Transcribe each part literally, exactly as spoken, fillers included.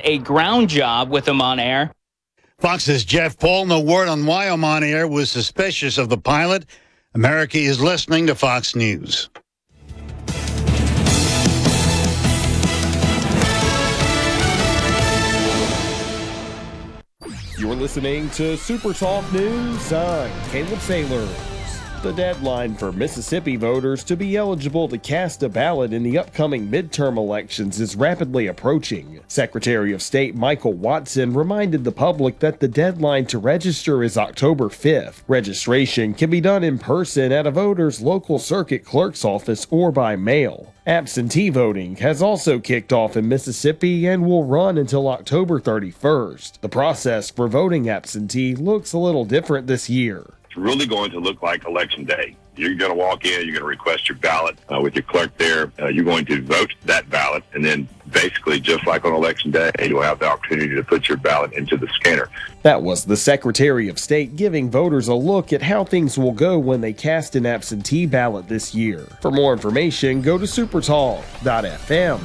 a ground job with him on air. Fox's Jeff Paul, no word on why Oman Air was suspicious of the pilot. America is listening to Fox News. You're listening to Super Talk News. I'm Caleb Sailors. The deadline for Mississippi voters to be eligible to cast a ballot in the upcoming midterm elections is rapidly approaching. Secretary of State Michael Watson reminded the public that the deadline to register is October fifth. Registration can be done in person at a voter's local circuit clerk's office or by mail. Absentee voting has also kicked off in Mississippi and will run until October thirty-first. The process for voting absentee looks a little different this year. It's really going to look like Election Day. You're going to walk in, you're going to request your ballot uh, with your clerk there. Uh, you're going to vote that ballot, and then basically, just like on Election Day, you'll have the opportunity to put your ballot into the scanner. That was the Secretary of State giving voters a look at how things will go when they cast an absentee ballot this year. For more information, go to supertalk dot f m.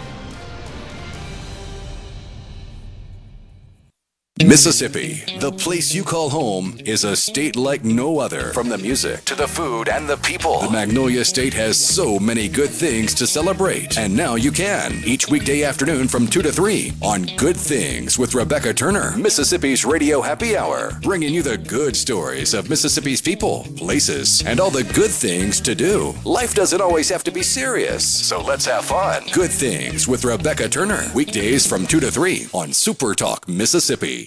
Mississippi, the place you call home, is a state like no other. From the music to the food and the people, the Magnolia State has so many good things to celebrate. And now you can, each weekday afternoon from two to three on Good Things with Rebecca Turner, Mississippi's Radio Happy Hour, bringing you the good stories of Mississippi's people, places, and all the good things to do. Life doesn't always have to be serious, so let's have fun. Good Things with Rebecca Turner, weekdays from two to three on Super Talk Mississippi.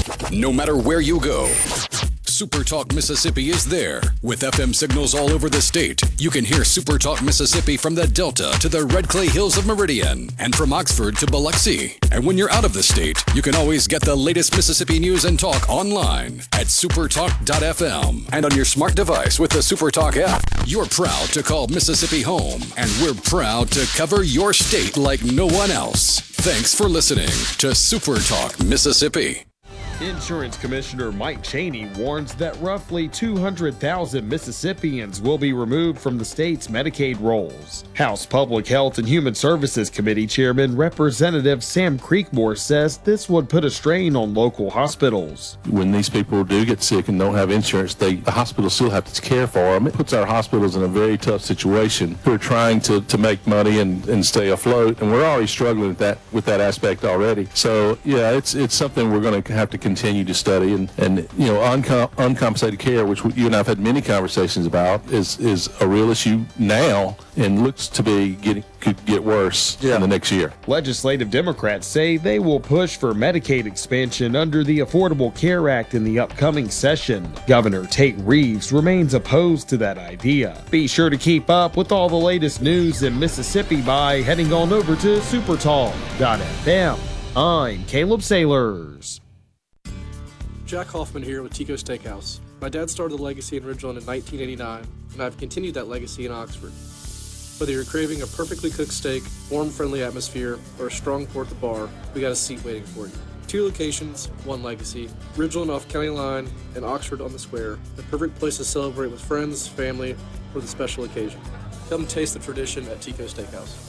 No matter where you go, Super Talk Mississippi is there. With F M signals all over the state, you can hear Super Talk Mississippi from the Delta to the Red Clay Hills of Meridian and from Oxford to Biloxi. And when you're out of the state, you can always get the latest Mississippi news and talk online at supertalk dot f m and on your smart device with the Super Talk app. You're proud to call Mississippi home, and we're proud to cover your state like no one else. Thanks for listening to Super Talk Mississippi. Insurance Commissioner Mike Chaney warns that roughly two hundred thousand Mississippians will be removed from the state's Medicaid rolls. House Public Health and Human Services Committee Chairman Representative Sam Creekmore says this would put a strain on local hospitals. When these people do get sick and don't have insurance, they, the hospitals still have to care for them. It puts our hospitals in a very tough situation. We're trying to, to make money and, and stay afloat, and we're already struggling with that with that aspect already. So, yeah, it's it's something we're going to have to continue to study, and, and you know, uncom- uncompensated care, which you and I have had many conversations about, is is a real issue now and looks to be getting could get worse yeah. in the next year. Legislative Democrats say they will push for Medicaid expansion under the Affordable Care Act in the upcoming session. Governor Tate Reeves remains opposed to that idea. Be sure to keep up with all the latest news in Mississippi by heading on over to supertalk dot f m. I'm Caleb Sailors. Jack Hoffman here with Tico Steakhouse. My dad started the legacy in Ridgeland in nineteen eighty-nine, and I've continued that legacy in Oxford. Whether you're craving a perfectly cooked steak, warm, friendly atmosphere, or a strong pour at the bar, we got a seat waiting for you. Two locations, one legacy. Ridgeland off County Line and Oxford on the Square. The perfect place to celebrate with friends, family, or the special occasion. Come taste the tradition at Tico Steakhouse.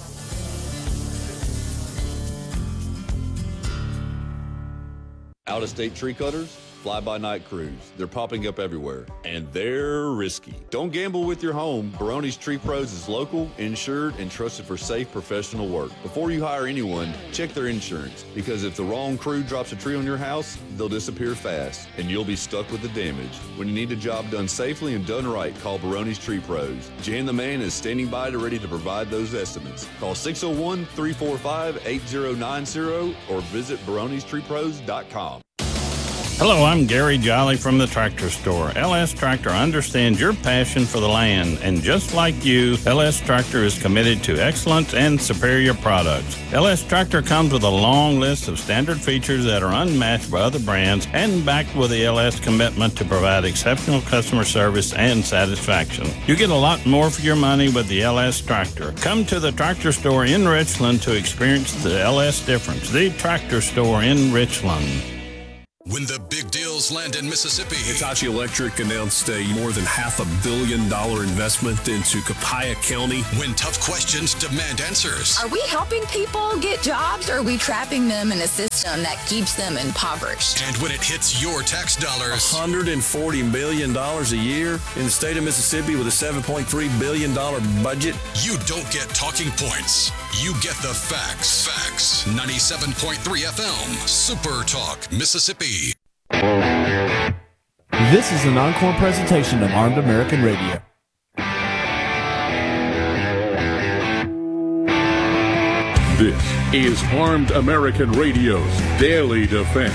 Out-of-state tree cutters? Fly-by-night crews. They're popping up everywhere, and they're risky. Don't gamble with your home. Baroni's Tree Pros is local, insured, and trusted for safe professional work. Before you hire anyone, check their insurance, because if the wrong crew drops a tree on your house, they'll disappear fast, and you'll be stuck with the damage. When you need a job done safely and done right, call Baroni's Tree Pros. Jan the Man is standing by to ready to provide those estimates. Call six oh one, three four five, eight oh nine oh or visit barones tree pros dot com. Hello, I'm Gary Jolly from the Tractor Store. L S Tractor understands your passion for the land, and just like you, L S Tractor is committed to excellence and superior products. L S Tractor comes with a long list of standard features that are unmatched by other brands and backed with the L S commitment to provide exceptional customer service and satisfaction. You get a lot more for your money with the L S Tractor. Come to the Tractor Store in Richland to experience the L S difference. The Tractor Store in Richland. When the big deals land in Mississippi, Hitachi Electric announced a more than half a billion dollar investment into Copiah County. When tough questions demand answers. Are we helping people get jobs, or are we trapping them in a system system that keeps them impoverished. And when it hits your tax dollars, one hundred forty million dollars a year in the state of Mississippi with a seven point three billion dollars budget. You don't get talking points. You get the facts. Facts. ninety-seven point three F M, Super Talk, Mississippi. This is an encore presentation of Armed American Radio. This is Armed American Radio's Daily Defense.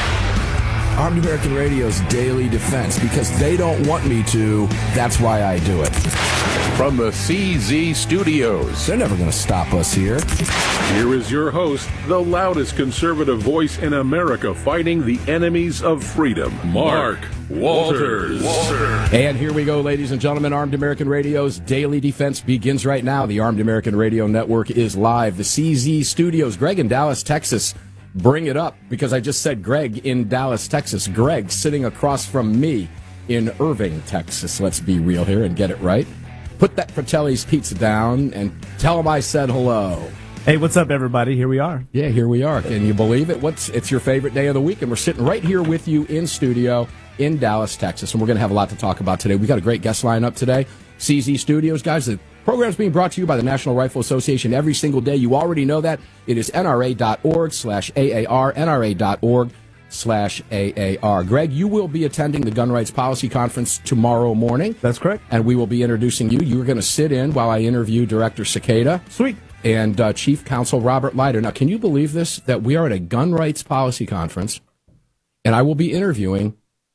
Armed American Radio's Daily Defense, because they don't want me to, that's why I do it. From the C Z Studios. They're never going to stop us here. Here is your host, the loudest conservative voice in America fighting the enemies of freedom, Mark Walters. Walters. And here we go, ladies and gentlemen. Armed American Radio's Daily Defense begins right now. The Armed American Radio Network is live. The C Z Studios. Greg in Dallas, Texas. Bring it up, because I just said Greg in Dallas, Texas. Greg sitting across from me in Irving, Texas. Let's be real here and get it right. Put that Fratelli's pizza down and tell them I said hello. Hey, what's up, everybody? Here we are. Yeah, here we are. Can you believe it? What's It's your favorite day of the week, and we're sitting right here with you in studio in Dallas, Texas, and we're going to have a lot to talk about today. We got a great guest lineup today. C Z Studios, guys. The program's being brought to you by the National Rifle Association every single day. You already know that. It is nra.org slash AAR, nra.org slash AAR. Greg, you will be attending the Gun Rights Policy Conference tomorrow morning. That's correct. And we will be introducing you. You're going to sit in while I interview Director Cicada. Sweet. And uh, Chief Counsel Robert Leiter. Now, can you believe this, that we are at a Gun Rights Policy Conference, and I will be interviewing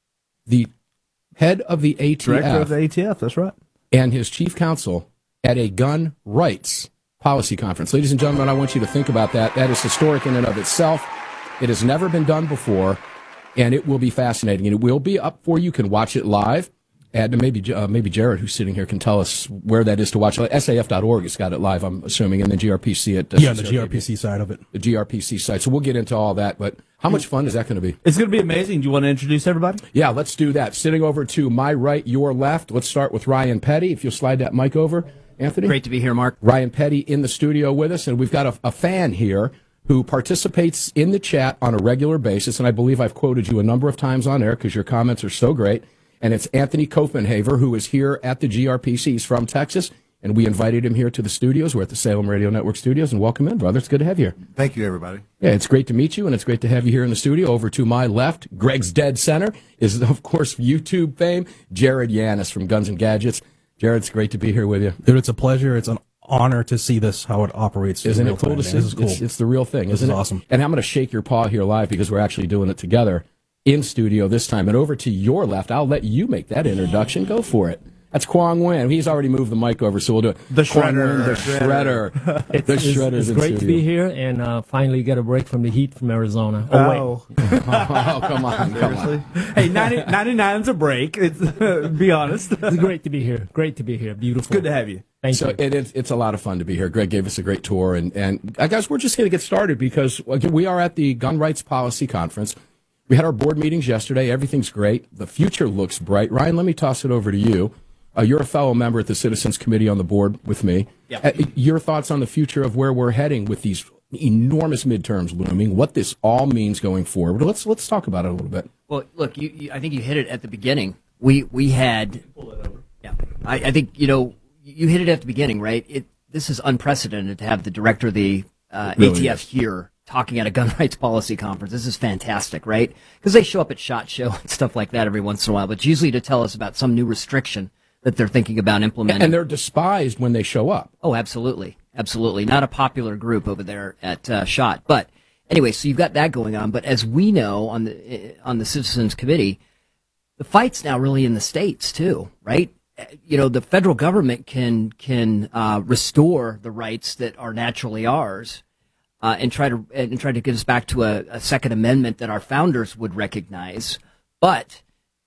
the head of the A T F. Director of the A T F, that's right. And his chief counsel at a gun rights policy conference. Ladies and gentlemen, I want you to think about that. That is historic in and of itself. It has never been done before, and it will be fascinating. And it will be up for you. You can watch it live. And maybe uh, maybe Jared, who's sitting here, can tell us where that is to watch it. S A F dot org has got it live, I'm assuming, and then G R P C at... Uh, yeah, the G R P C side of it. The G R P C side. So we'll get into all that, but how much fun is that going to be? It's going to be amazing. Do you want to introduce everybody? Yeah, let's do that. Sitting over to my right, your left, let's start with Ryan Petty. If you'll slide that mic over, Anthony. Great to be here, Mark. Ryan Petty in the studio with us, and we've got a, a fan here who participates in the chat on a regular basis, and I believe I've quoted you a number of times on air because your comments are so great. And it's Anthony Kopenhaver, who is here at the G R P C. He's from Texas, and we invited him here to the studios. We're at the Salem Radio Network studios, and welcome in, brother. It's good to have you here. Thank you, everybody. Yeah, it's great to meet you, and it's great to have you here in the studio. Over to my left, Greg's dead center, is, of course, YouTube fame, Jared Yanis from Guns and Gadgets. Jared, it's great to be here with you. Dude, it's a pleasure. It's an honor to see this, how it operates. Isn't it cool time, to man. see? This is cool. It's, it's the real thing, this isn't is it? awesome. And I'm going to shake your paw here live because we're actually doing it together in studio this time. And over to your left, I'll let you make that introduction. Go for it. That's Kwong Nguyen. He's already moved the mic over, so we'll do it. The Kwong Shredder. Nguyen, the Shredder. It's, the it's, Shredder's it's in great to studio. be here and uh, finally get a break from the heat from Arizona. Oh, wait. Oh, come on. Come on. Hey, ninety, ninety-nine's a break. It's, uh, be honest. It's great to be here. Great to be here. Beautiful. It's good to have you. Thank so you. It, it's, it's a lot of fun to be here. Greg gave us a great tour. And, and uh, guys, we're just going to get started because again, we are at the Gun Rights Policy Conference. We had our board meetings yesterday. Everything's great. The future looks bright. Ryan, let me toss it over to you. Uh, you're a fellow member at the Citizens Committee on the board with me. Yeah. Uh, your thoughts on the future of where we're heading with these enormous midterms looming, what this all means going forward. Let's let's talk about it a little bit. Well, look, you, you, I think you hit it at the beginning. We we had, yeah, I, I think, you know, you hit it at the beginning, right? It This is unprecedented to have the director of the uh, Really A T F is. here talking at a gun rights policy conference. This is fantastic, right? Because they show up at SHOT Show and stuff like that every once in a while, but it's usually to tell us about some new restriction that they're thinking about implementing. And they're despised when they show up. Oh, absolutely. Absolutely. Not a popular group over there at uh, SHOT. But anyway, so you've got that going on. But as we know on the uh, on the Citizens Committee, the fight's now really in the states too, right? You know, the federal government can can uh, restore the rights that are naturally ours uh, and try to and try to get us back to a, a Second Amendment that our founders would recognize. But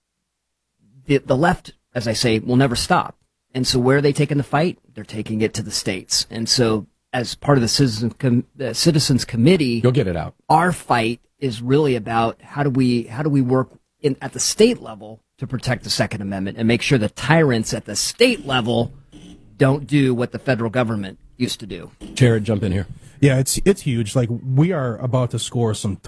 the the left, as I say, will never stop. And so where are they taking the fight? They're taking it to the states. And so as part of the Citizens, Com- uh, Citizens Committee, you'll get it out. Our fight is really about how do we how do we work in, at the state level to protect the Second Amendment and make sure the tyrants at the state level don't do what the federal government used to do. Jared, jump in here. Yeah, it's it's huge. Like, we are about to score some